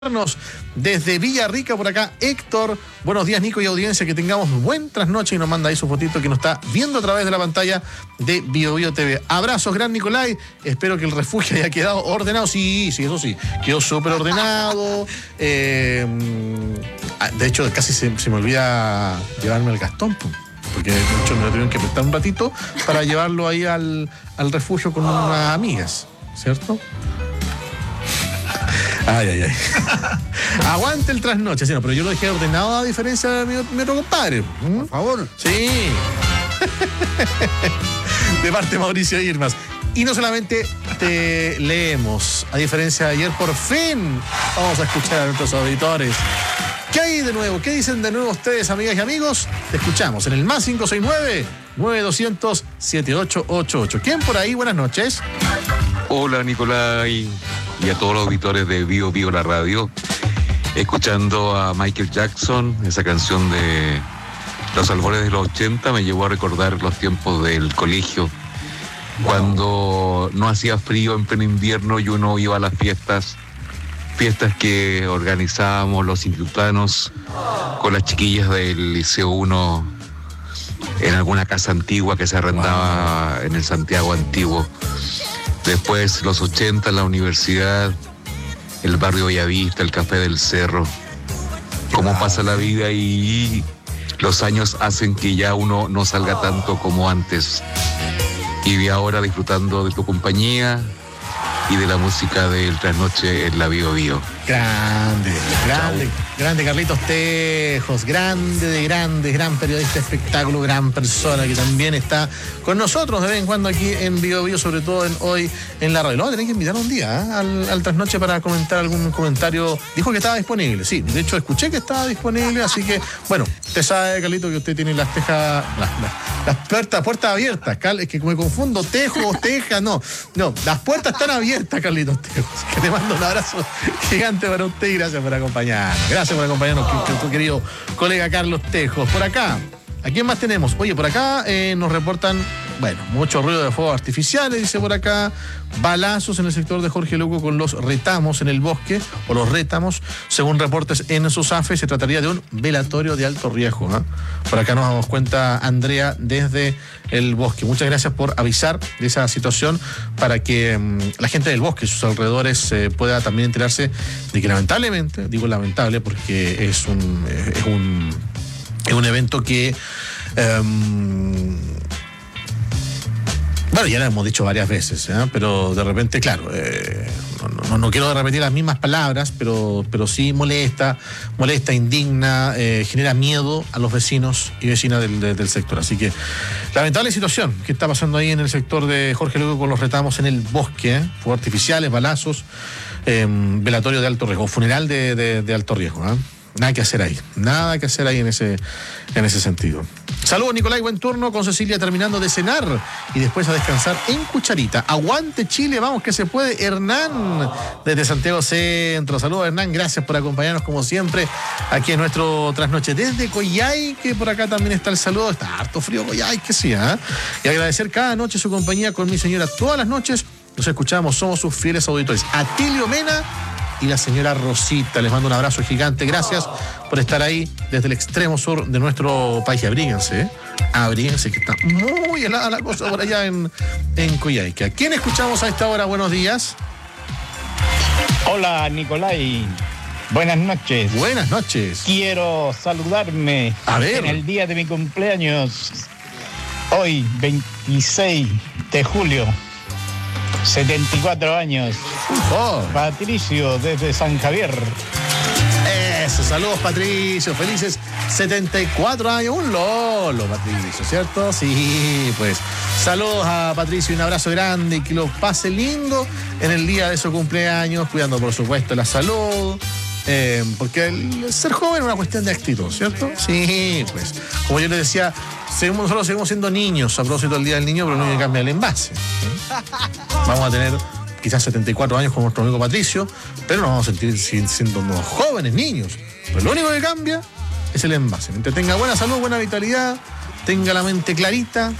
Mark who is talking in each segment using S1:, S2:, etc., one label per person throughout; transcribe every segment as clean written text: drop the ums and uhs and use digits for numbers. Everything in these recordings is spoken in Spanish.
S1: Desde Villarrica por acá, Héctor. Buenos días, Nico y audiencia, que tengamos buen trasnoche, y nos manda ahí su fotito que nos está viendo a través de la pantalla de BioBio TV. Abrazos, gran Nicolai. Espero que el refugio haya quedado ordenado. Sí, eso sí, quedó súper ordenado. De hecho, casi se me olvida llevarme el Gastón, porque de hecho me lo tuvieron que prestar un ratito para llevarlo ahí al refugio con unas amigas, ¿cierto? Ay. Aguante el trasnoche, sí, no, pero yo lo dejé ordenado a diferencia de mi otro compadre.
S2: Por favor.
S1: Sí. De parte de Mauricio Irmas. Y no solamente te leemos, a diferencia de ayer, por fin vamos a escuchar a nuestros auditores. ¿Qué hay de nuevo? ¿Qué dicen de nuevo ustedes, amigas y amigos? Te escuchamos en el más 569-9200-7888. ¿Quién por ahí? Buenas noches.
S3: Hola, Nicolai, y a todos los auditores de BioBio la radio. Escuchando a Michael Jackson, esa canción de los albores de los 80 me llevó a recordar los tiempos del colegio, cuando no hacía frío en pleno invierno y uno iba a las fiestas que organizábamos los institutanos con las chiquillas del Liceo 1 en alguna casa antigua que se arrendaba en el Santiago Antiguo. Después, los 80, en la universidad, el barrio Bellavista, el Café del Cerro. Cómo pasa la vida y los años hacen que ya uno no salga tanto como antes. Y de ahora disfrutando de tu compañía y de la música del trasnoche en la BioBio.
S1: Grande Carlitos Tejos, gran periodista de espectáculo, gran persona que también está con nosotros de vez en cuando aquí en BioBio, sobre todo hoy en la radio. Lo vamos a tener que invitar un día al trasnoche para comentar algún comentario. Dijo que estaba disponible, sí, de hecho escuché que estaba disponible, así que, bueno, usted sabe, Carlito, que usted tiene las puertas abiertas. Es que me confundo, teja, no, las puertas están abiertas, Carlitos Tejos. Que te mando un abrazo gigante para usted y gracias por acompañarnos. Gracias por acompañarnos, tu querido colega Carlos Tejos. Por acá, ¿a quién más tenemos? Oye, por acá nos reportan, mucho ruido de fuegos artificiales, dice por acá. Balazos en el sector de Jorge Luco con los retamos en el bosque, o los rétamos. Según reportes en SUSAFE, se trataría de un velatorio de alto riesgo. Por acá nos damos cuenta, Andrea, desde el bosque. Muchas gracias por avisar de esa situación para que la gente del bosque y sus alrededores pueda también enterarse de que lamentablemente, digo lamentable porque es un evento que... ya lo hemos dicho varias veces, pero de repente, claro, no quiero repetir las mismas palabras, pero sí molesta, indigna, genera miedo a los vecinos y vecinas del sector. Así que, lamentable situación que está pasando ahí en el sector de Jorge Lugo con los retamos en el bosque, fuegos artificiales, balazos, velatorio de alto riesgo, funeral de alto riesgo. Nada que hacer ahí en ese sentido. Saludos, Nicolai, buen turno con Cecilia terminando de cenar y después a descansar en Cucharita. Aguante Chile, vamos que se puede. Hernán, desde Santiago Centro. Saludos, Hernán, gracias por acompañarnos como siempre aquí en nuestro trasnoche. Desde Coyhai, que por acá también está el saludo. Está harto frío Coyhai, que sí, Y agradecer cada noche su compañía con mi señora. Todas las noches nos escuchamos, somos sus fieles auditores. Atilio Mena y la señora Rosita. Les mando un abrazo gigante. Gracias por estar ahí desde el extremo sur de nuestro país. Abríguense, que está muy helada la cosa por allá en Coyhai. ¿A quién escuchamos a esta hora? Buenos días.
S4: Hola, Nicolai. Buenas noches.
S1: Buenas noches.
S4: Quiero saludarme en el día de mi cumpleaños. Hoy, 26 de julio. 74 años. Patricio, desde San Javier.
S1: Eso, saludos, Patricio. Felices 74 años. Un lolo, Patricio, ¿cierto? Sí, pues. Saludos a Patricio y un abrazo grande y que lo pase lindo en el día de su cumpleaños, cuidando, por supuesto, la salud. Porque el ser joven es una cuestión de actitud, ¿cierto? Sí, pues. Como yo les decía, nosotros seguimos siendo niños a propósito del Día del Niño, pero no hay que cambiar el envase. Vamos a tener quizás 74 años como nuestro amigo Patricio, pero nos vamos a sentir siendo unos jóvenes niños. Pero lo único que cambia es el envase. Mientras tenga buena salud, buena vitalidad, tenga la mente clarita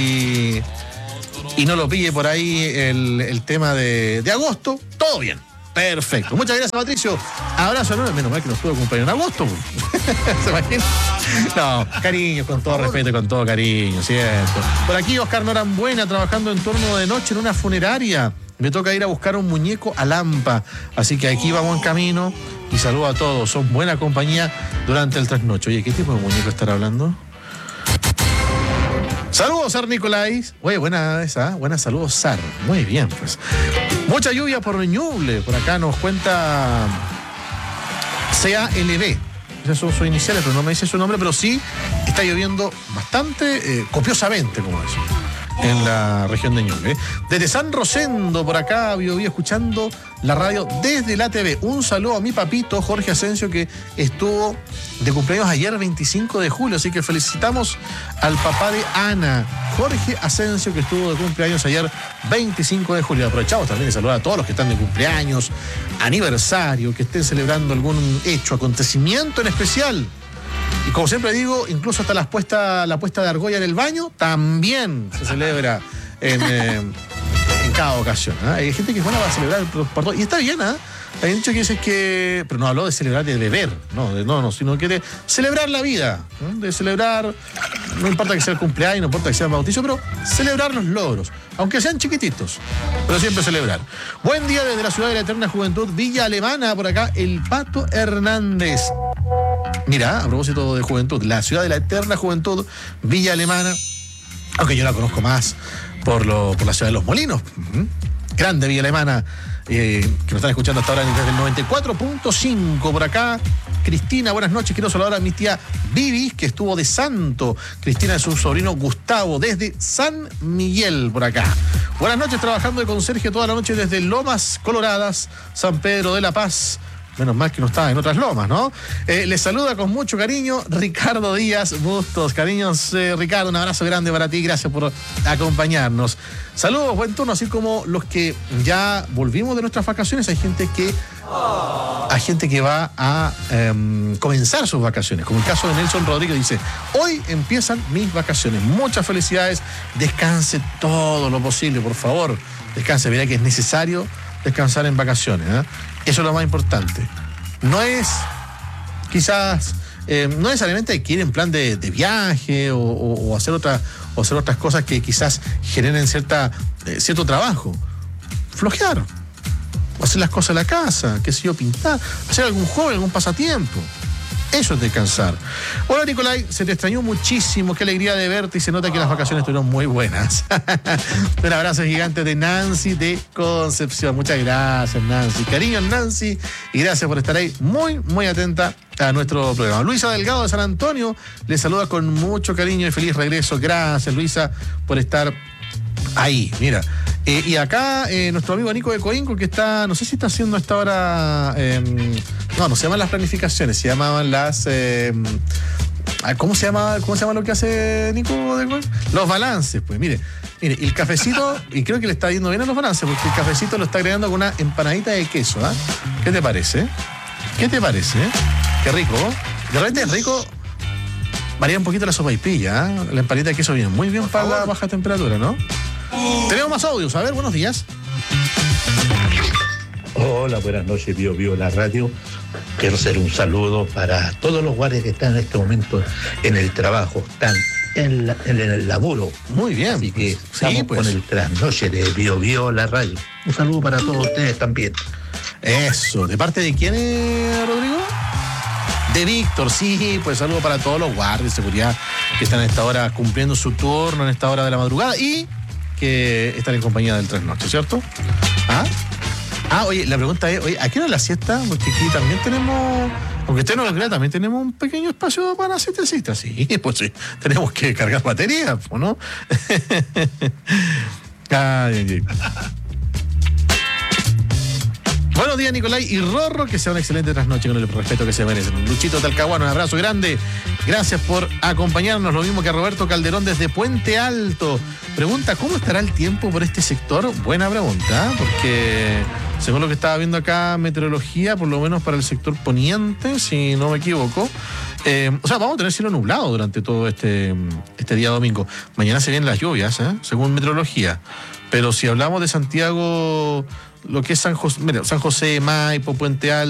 S1: y no lo pille por ahí el tema de agosto, todo bien. Perfecto. Muchas gracias, Patricio. Abrazo enorme. Menos mal que nos tuvo cumpleaños en agosto. ¿Se imagina? No, cariño, con todo respeto y con todo cariño, cierto. Por aquí, Oscar Norambuena, trabajando en turno de noche en una funeraria. Me toca ir a buscar un muñeco a Lampa. Así que aquí vamos en camino. Y saludo a todos. Son buena compañía durante el trasnocho. Oye, ¿qué tipo de muñeco estará hablando? Saludos, Sar Nicolás. Oye, buena esa, buena saludos, Sar. Muy bien, pues. Mucha lluvia por Ñuble. Por acá nos cuenta CALB. Esas son sus iniciales, pero no me dice su nombre, pero sí está lloviendo bastante, copiosamente, como eso, en la región de Ñuble. Desde San Rosendo, por acá, Bio escuchando la radio desde la TV. Un saludo a mi papito, Jorge Asensio, que estuvo de cumpleaños ayer, 25 de julio. Así que felicitamos al papá de Ana, Jorge Asensio, que estuvo de cumpleaños ayer, 25 de julio. Aprovechamos también de saludar a todos los que están de cumpleaños, aniversario, que estén celebrando algún hecho, acontecimiento en especial. Y como siempre digo, incluso hasta la puesta de argolla en el baño también se celebra en cada ocasión. Hay gente que es buena para celebrar por todo. Y está bien, hay dicho que dices que. Pero no habló de celebrar de beber, no, sino que de celebrar la vida. De celebrar, no importa que sea el cumpleaños, no importa que sea el bautizo, pero celebrar los logros, aunque sean chiquititos, pero siempre celebrar. Buen día desde la ciudad de la eterna juventud, Villa Alemana, por acá, el Pato Hernández. Mira, a propósito de juventud, la ciudad de la eterna juventud, Villa Alemana, aunque yo la conozco más por la ciudad de Los Molinos. Grande Villa Alemana, que nos están escuchando hasta ahora desde el 94.5 por acá. Cristina, buenas noches. Quiero saludar a mi tía Vivi, que estuvo de santo. Cristina es su sobrino Gustavo, desde San Miguel, por acá. Buenas noches, trabajando de conserje toda la noche desde Lomas Coloradas, San Pedro de la Paz. Menos mal que no estaba en otras lomas, ¿no? Les saluda con mucho cariño Ricardo Díaz Bustos. Cariños, Ricardo, un abrazo grande para ti. Gracias por acompañarnos. Saludos, buen turno. Así como los que ya volvimos de nuestras vacaciones, hay gente que va a comenzar sus vacaciones. Como el caso de Nelson Rodríguez, dice: hoy empiezan mis vacaciones. Muchas felicidades. Descanse todo lo posible, por favor. Descanse. Verá que es necesario descansar en vacaciones, Eso es lo más importante. No es, quizás, no necesariamente hay que ir en plan de viaje o hacer otras cosas que quizás generen cierto trabajo. Flojear, hacer las cosas en la casa, qué sé yo, pintar, hacer algún hobby, algún pasatiempo. Eso es descansar. Hola, Nicolai, se te extrañó muchísimo, qué alegría de verte, y se nota que las vacaciones estuvieron muy buenas. Un abrazo gigante de Nancy de Concepción. Muchas gracias, Nancy. Cariño, Nancy, y gracias por estar ahí muy, muy atenta a nuestro programa. Luisa Delgado de San Antonio le saluda con mucho cariño y feliz regreso. Gracias, Luisa, por estar ahí. Mira, y acá nuestro amigo Nico de Coinco, que está, no sé si está haciendo hasta ahora, no se llaman las planificaciones, se llamaban las, ¿cómo se llama lo que hace Nico de Coinco? Los balances, pues, mire, el cafecito, y creo que le está yendo bien a los balances, porque el cafecito lo está agregando con una empanadita de queso, ¿Qué te parece? Qué rico, de repente es rico. Varía un poquito la sopaipilla, La empanita de queso viene muy bien para la baja temperatura, ¿no? Tenemos más audios. A ver, buenos días.
S2: Hola, buenas noches, Bio la radio. Quiero hacer un saludo para todos los guardias que están en este momento en el trabajo, están en el laburo.
S1: Muy bien.
S2: Así que estamos con el trasnoche de Bio la radio. Un saludo para todos ustedes también.
S1: Eso. ¿De parte de quién, Rodrigo? De Víctor, sí, pues saludo para todos los guardias de seguridad que están a esta hora cumpliendo su turno en esta hora de la madrugada y que están en compañía del trasnoche, ¿cierto? Oye, la pregunta es, ¿a qué hora es la siesta? Porque aquí también tenemos, aunque usted no lo crea, también tenemos un pequeño espacio para la siestecita. Sí, pues sí, tenemos que cargar baterías, ¿no? Ay. Buenos días, Nicolai y Rorro, que sea una excelente trasnoche con el respeto que se merecen. Luchito Talcahuano, un abrazo grande. Gracias por acompañarnos. Lo mismo que a Roberto Calderón desde Puente Alto. Pregunta, ¿cómo estará el tiempo por este sector? Buena pregunta, porque según lo que estaba viendo acá, meteorología, por lo menos para el sector poniente, si no me equivoco, vamos a tener cielo nublado durante todo este día domingo. Mañana se vienen las lluvias, según meteorología. Pero si hablamos de Santiago lo que es San José, Maipo, Puente Alto,